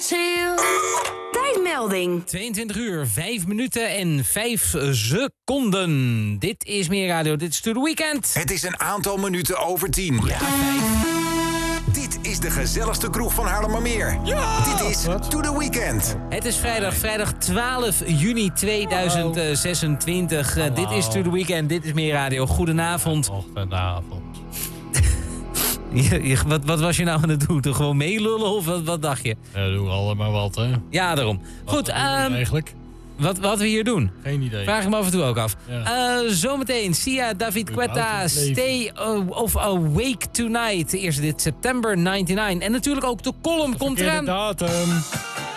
to you. Tijdmelding. 22 uur, 5 minuten en 5 seconden. Dit is Meer Radio, dit is To The Weekend. Het is een aantal minuten over 10. Ja, 5. Dit is de gezelligste kroeg van Haarlemmermeer. Ja! Dit is To The Weekend. Het is vrijdag 12 juni 2026. Dit is To The Weekend, dit is Meer Radio. Goedenavond. Goedenavond. Wat was je nou aan het doen? Toch gewoon meelullen of wat dacht je? Ja, doe allemaal wat, hè? Ja, daarom. Goed, eigenlijk? Wat we hier doen? Geen idee. Vraag ik me af en toe ook af. Ja. Zometeen, Sia, David Guetta, Stay of Awake Tonight. Eerst dit September 99. En natuurlijk ook de column komt eraan. Datum.